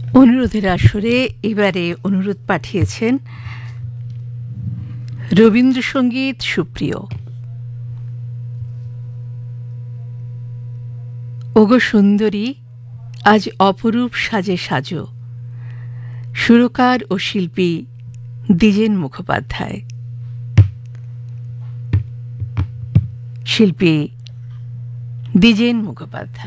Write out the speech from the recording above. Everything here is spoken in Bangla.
অনুরোধের আসরে এবারে অনুরোধ পাঠিয়েছেন রবীন্দ্রসঙ্গীত সুপ্রিয়। ওগো সুন্দরী আজ অপরূপ সাজে সাজো। সুরকার ও শিল্পী দ্বিজেন মুখোপাধ্যায়। শিল্পী দ্বিজেন মুখোপাধ্যায়।